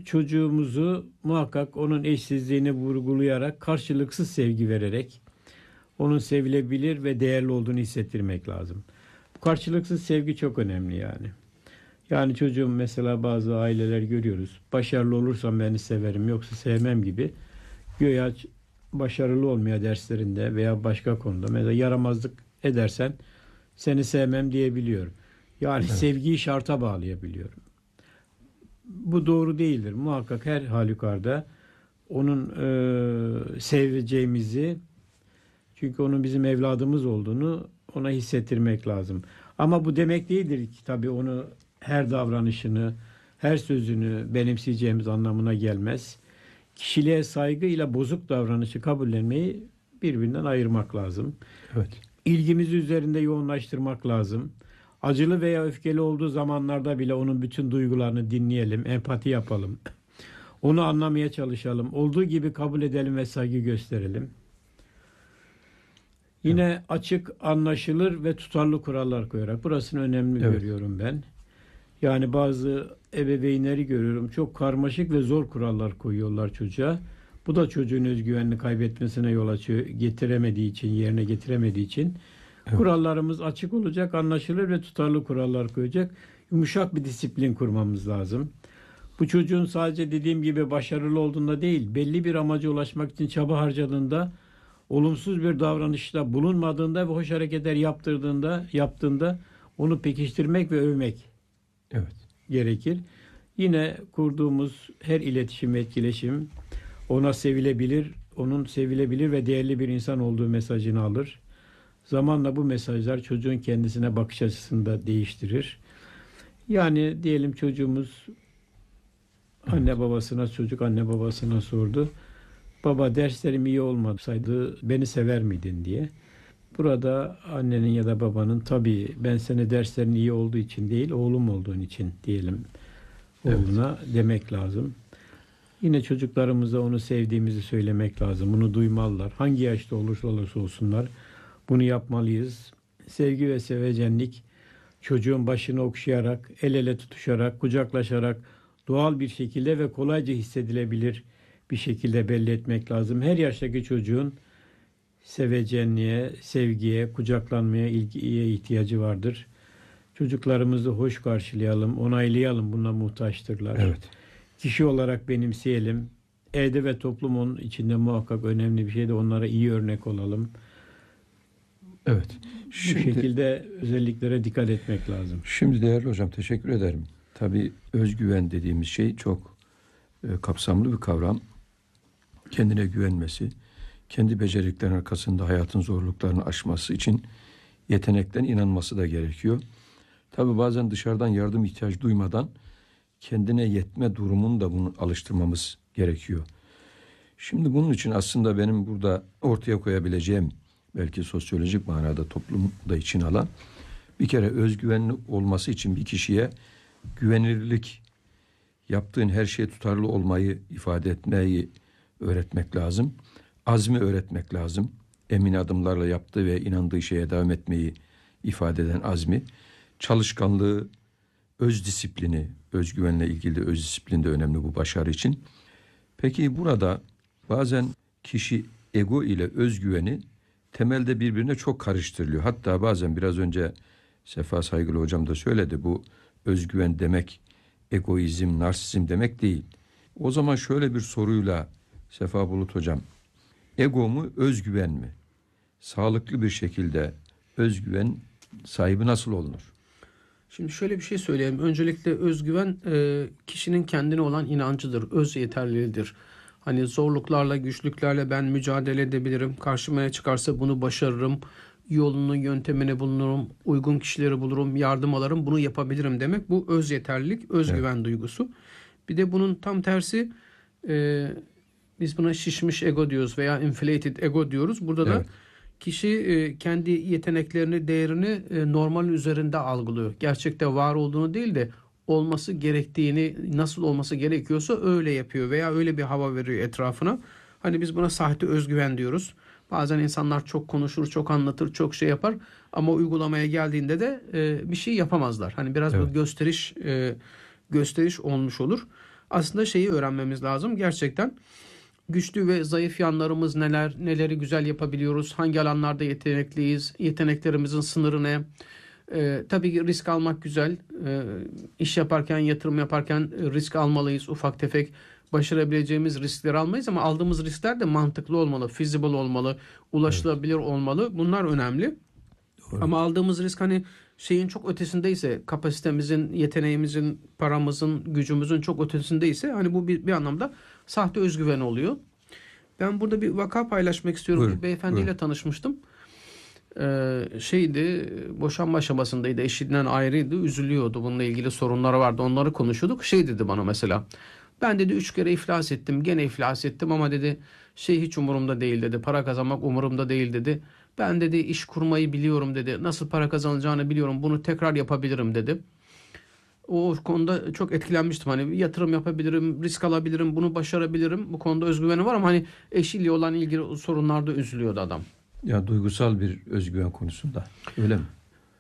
çocuğumuzu muhakkak onun eşsizliğini vurgulayarak, karşılıksız sevgi vererek onun sevilebilir ve değerli olduğunu hissettirmek lazım. Bu karşılıksız sevgi çok önemli yani. Yani çocuğum, mesela bazı aileler görüyoruz. Başarılı olursam beni severim, yoksa sevmem gibi. Güya başarılı olmaya derslerinde veya başka konuda mesela yaramazlık edersen seni sevmem diyebiliyor. Yani Evet. Sevgiyi şarta bağlayabiliyorum. Bu doğru değildir. Muhakkak her halükarda onun seveceğimizi, çünkü onun bizim evladımız olduğunu ona hissettirmek lazım. Ama bu demek değildir ki tabii onu her davranışını, her sözünü benimseyeceğimiz anlamına gelmez. Kişiliğe saygı ile bozuk davranışı kabullenmeyi birbirinden ayırmak lazım. Evet. İlgimizi üzerinde yoğunlaştırmak lazım. Acılı veya öfkeli olduğu zamanlarda bile onun bütün duygularını dinleyelim, empati yapalım. Onu anlamaya çalışalım. Olduğu gibi kabul edelim ve saygı gösterelim. Yine açık, anlaşılır ve tutarlı kurallar koyarak. Burasını önemli görüyorum ben. Yani bazı ebeveynleri görüyorum. Çok karmaşık ve zor kurallar koyuyorlar çocuğa. Bu da çocuğun özgüvenini kaybetmesine yol açıyor. Yerine getiremediği için. Evet. Kurallarımız açık olacak, anlaşılır ve tutarlı kurallar koyacak. Yumuşak bir disiplin kurmamız lazım. Bu çocuğun sadece dediğim gibi başarılı olduğunda değil, belli bir amaca ulaşmak için çaba harcadığında, olumsuz bir davranışta bulunmadığında ve hoş hareketler yaptığında onu pekiştirmek ve övmek gerekir. Yine kurduğumuz her iletişim, etkileşim onun sevilebilir ve değerli bir insan olduğu mesajını alır. Zamanla bu mesajlar çocuğun kendisine bakış açısını da değiştirir. Yani diyelim çocuğumuz çocuk anne babasına sordu. Baba, derslerim iyi olmasaydı beni sever miydin diye. Burada annenin ya da babanın, tabii ben seni derslerin iyi olduğu için değil, oğlum olduğun için diyelim oğluna demek lazım. Yine çocuklarımıza onu sevdiğimizi söylemek lazım. Bunu duymalılar. Hangi yaşta olursa olsunlar bunu yapmalıyız. Sevgi ve sevecenlik çocuğun başını okşayarak, el ele tutuşarak, kucaklaşarak doğal bir şekilde ve kolayca hissedilebilir bir şekilde belli etmek lazım. Her yaştaki çocuğun sevecenliğe, sevgiye, kucaklanmaya, ilgiye ihtiyacı vardır. Çocuklarımızı hoş karşılayalım, onaylayalım. Buna muhtaçtırlar. Evet. Kişi olarak benimseyelim. Evde ve toplumun içinde muhakkak önemli bir şey de onlara iyi örnek olalım. Evet. Bu şekilde özelliklere dikkat etmek lazım. Şimdi değerli hocam, teşekkür ederim. Tabii özgüven dediğimiz şey çok kapsamlı bir kavram. Kendine güvenmesi, kendi beceriklerin arkasında hayatın zorluklarını aşması için yetenekten inanması da gerekiyor. Tabii bazen dışarıdan yardım ihtiyacı duymadan kendine yetme durumunu da bunu alıştırmamız gerekiyor. Şimdi bunun için aslında benim burada ortaya koyabileceğim, belki sosyolojik manada toplumda için alan, bir kere özgüvenli olması için bir kişiye güvenilirlik, yaptığın her şeye tutarlı olmayı ifade etmeyi öğretmek lazım. Azmi öğretmek lazım. Emin adımlarla yaptığı ve inandığı şeye devam etmeyi ifade eden azmi. Çalışkanlığı, öz disiplini, özgüvenle ilgili de öz disiplin de önemli bu başarı için. Peki burada bazen kişi ego ile özgüveni temelde birbirine çok karıştırılıyor. Hatta bazen biraz önce Sefa Saygılı hocam da söyledi, bu özgüven demek egoizm, narsizm demek değil. O zaman şöyle bir soruyla Sefa Bulut hocam, ego mu, özgüven mi? Sağlıklı bir şekilde özgüven sahibi nasıl olunur? Şimdi şöyle bir şey söyleyeyim. Öncelikle özgüven kişinin kendine olan inancıdır, öz yeterliliğidir. Hani zorluklarla, güçlüklerle ben mücadele edebilirim. Karşıma ne çıkarsa bunu başarırım. Yolunu, yöntemini bulurum. Uygun kişileri bulurum. Yardım alırım. Bunu yapabilirim demek. Bu öz yeterlilik, özgüven duygusu. Bir de bunun tam tersi, biz buna şişmiş ego diyoruz veya inflated ego diyoruz. Burada da kişi kendi yeteneklerini, değerini normalin üzerinde algılıyor. Gerçekte var olduğunu değil de olması gerektiğini, nasıl olması gerekiyorsa öyle yapıyor veya öyle bir hava veriyor etrafına. Hani biz buna sahte özgüven diyoruz. Bazen insanlar çok konuşur, çok anlatır, çok şey yapar ama uygulamaya geldiğinde de bir şey yapamazlar. Hani biraz bu gösteriş olmuş olur. Aslında şeyi öğrenmemiz lazım. Gerçekten güçlü ve zayıf yanlarımız neler, neleri güzel yapabiliyoruz, hangi alanlarda yetenekliyiz, yeteneklerimizin sınırı ne? Tabii ki risk almak güzel. İş yaparken, yatırım yaparken risk almalıyız. Ufak tefek başarabileceğimiz riskleri almayız ama aldığımız riskler de mantıklı olmalı, feasible olmalı, ulaşılabilir olmalı. Bunlar önemli. Doğru. Ama aldığımız risk hani şeyin çok ötesindeyse, kapasitemizin, yeteneğimizin, paramızın, gücümüzün çok ötesindeyse hani bu bir anlamda sahte özgüven oluyor. Ben burada bir vaka paylaşmak istiyorum. Buyurun, Bir beyefendiyle buyurun. tanışmıştım. Boşanma aşamasındaydı, eşinden ayrıydı, üzülüyordu, bununla ilgili sorunları vardı, onları konuşuyorduk. Şey dedi bana mesela, ben dedi 3 kere iflas ettim, gene iflas ettim ama dedi şey hiç umurumda değil dedi, para kazanmak umurumda değil dedi, ben dedi iş kurmayı biliyorum dedi, nasıl para kazanacağını biliyorum, bunu tekrar yapabilirim dedi. O konuda çok etkilenmiştim, hani yatırım yapabilirim, risk alabilirim, bunu başarabilirim, bu konuda özgüveni var ama hani eşiyle olan ilgili sorunlarda üzülüyordu adam. Ya duygusal bir özgüven konusunda. Öyle mi?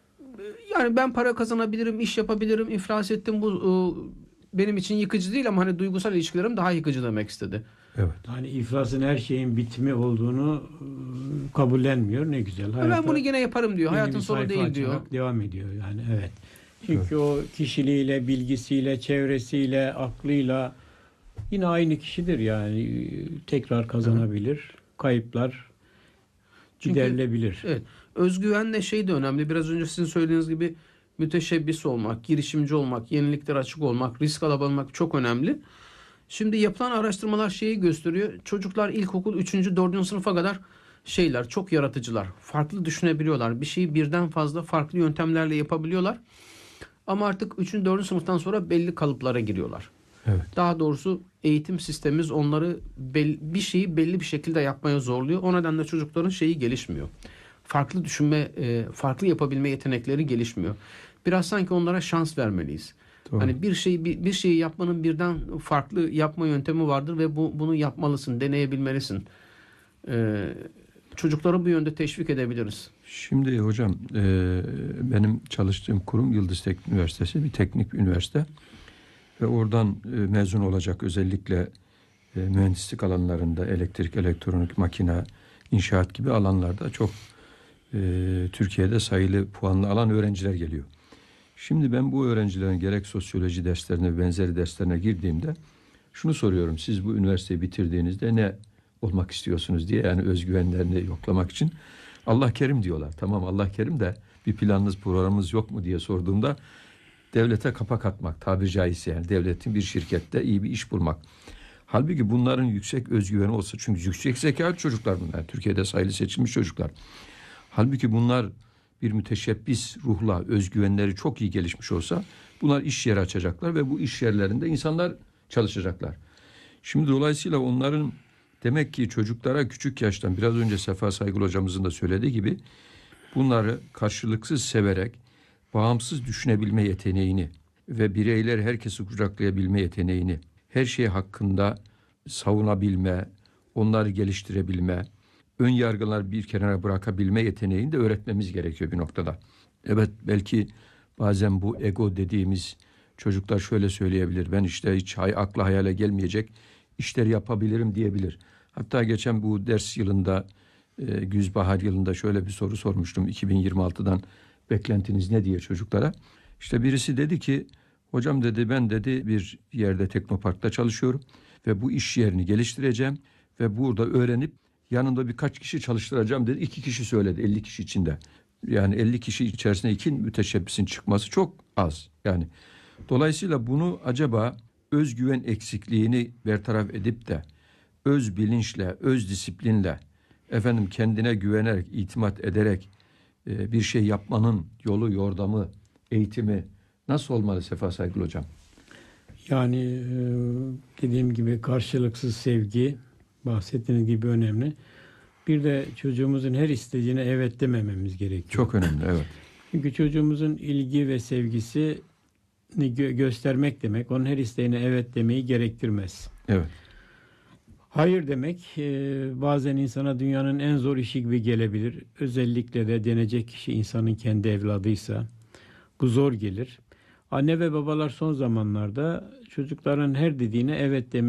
Yani ben para kazanabilirim, iş yapabilirim, iflas ettim, bu benim için yıkıcı değil ama hani duygusal ilişkilerim daha yıkıcı demek istedi. Evet. Hani iflasın her şeyin bitimi olduğunu kabullenmiyor. Ne güzel. Ben bunu yine yaparım diyor. yeni Hayatın bir sonu sayfa değil diyor. açarak devam ediyor yani, evet. Çünkü o kişiliğiyle, bilgisiyle, çevresiyle, aklıyla yine aynı kişidir yani. Tekrar kazanabilir. Kayıplar Çünkü giderilebilir. evet, özgüvenle şey de önemli. Biraz önce sizin söylediğiniz gibi müteşebbis olmak, girişimci olmak, yeniliklere açık olmak, risk alabilmek çok önemli. Şimdi yapılan araştırmalar şeyi gösteriyor. Çocuklar ilkokul 3. 4. sınıfa kadar şeyler, çok yaratıcılar. Farklı düşünebiliyorlar. Bir şeyi birden fazla farklı yöntemlerle yapabiliyorlar. Ama artık 3. 4. sınıftan sonra belli kalıplara giriyorlar. Evet. Daha doğrusu eğitim sistemimiz onları bir şeyi belli bir şekilde yapmaya zorluyor. O nedenle çocukların şeyi gelişmiyor. Farklı düşünme, farklı yapabilme yetenekleri gelişmiyor. Biraz sanki onlara şans vermeliyiz. Doğru. Hani bir şeyi yapmanın birden farklı yapma yöntemi vardır ve bunu yapmalısın, deneyebilmelisin. Çocukları bu yönde teşvik edebiliriz. Şimdi hocam benim çalıştığım kurum Yıldız Teknik Üniversitesi, bir teknik üniversite ve oradan mezun olacak özellikle mühendislik alanlarında elektrik, elektronik, makine, inşaat gibi alanlarda çok Türkiye'de sayılı puanlı alan öğrenciler geliyor. Şimdi ben bu öğrencilerin gerek sosyoloji derslerine ve benzeri derslerine girdiğimde şunu soruyorum: siz bu üniversiteyi bitirdiğinizde ne olmak istiyorsunuz diye, yani özgüvenlerini yoklamak için. Allah kerim diyorlar. Tamam, Allah kerim de bir planınız, programınız yok mu diye sorduğumda devlete kapak atmak, tabiri caizse, yani devletin bir şirkette iyi bir iş bulmak. Halbuki bunların yüksek özgüveni olsa, çünkü yüksek zekalı çocuklar bunlar. Türkiye'de sayılı seçilmiş çocuklar. Halbuki bunlar bir müteşebbis ruhla, özgüvenleri çok iyi gelişmiş olsa bunlar iş yeri açacaklar ve bu iş yerlerinde insanlar çalışacaklar. Şimdi dolayısıyla onların, demek ki çocuklara küçük yaştan, biraz önce Sefa Saygılı hocamızın da söylediği gibi, bunları karşılıksız severek bağımsız düşünebilme yeteneğini ve bireyler herkesi kucaklayabilme yeteneğini, her şey hakkında savunabilme, onları geliştirebilme, ön yargılar bir kenara bırakabilme yeteneğini de öğretmemiz gerekiyor bir noktada. Evet, belki bazen bu ego dediğimiz çocuklar şöyle söyleyebilir: ben işte hiç akla hayale gelmeyecek işleri yapabilirim diyebilir. Hatta geçen bu ders yılında, güzbahar yılında şöyle bir soru sormuştum: 2026'dan beklentiniz ne diye çocuklara. İşte birisi dedi ki, hocam dedi, ben dedi bir yerde teknoparkta çalışıyorum ve bu iş yerini geliştireceğim ve burada öğrenip yanında birkaç kişi çalıştıracağım dedi. 2 kişi söyledi 50 kişi içinde. Yani 50 kişi içerisinde 2 müteşebbisin çıkması çok az. Yani dolayısıyla bunu acaba özgüven eksikliğini bertaraf edip de öz bilinçle, öz disiplinle, kendine güvenerek, itimat ederek bir şey yapmanın yolu, yordamı, eğitimi nasıl olmalı Sefa Saygılı hocam? Yani dediğim gibi karşılıksız sevgi, bahsettiğiniz gibi önemli. Bir de çocuğumuzun her istediğine evet demememiz gerekiyor. Çok önemli, evet. Çünkü çocuğumuzun ilgi ve sevgisini göstermek demek, onun her isteğine evet demeyi gerektirmez. Evet. Hayır demek bazen insana dünyanın en zor işi gibi gelebilir. Özellikle de denecek kişi insanın kendi evladıysa bu zor gelir. Anne ve babalar son zamanlarda çocukların her dediğine evet